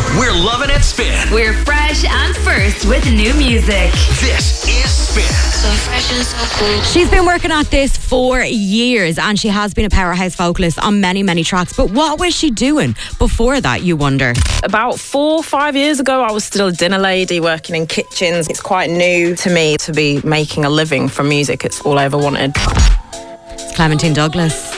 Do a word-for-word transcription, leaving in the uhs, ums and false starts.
We're loving it, Spin. We're fresh and first with new music. This is Spin. So fresh and so cool. She's been working at this for years and she has been a powerhouse vocalist on many, many tracks. But what was she doing before that, you wonder? About four, five years ago, I was still a dinner lady working in kitchens. It's quite new to me to be making a living from music. It's all I ever wanted. It's Clementine Douglas.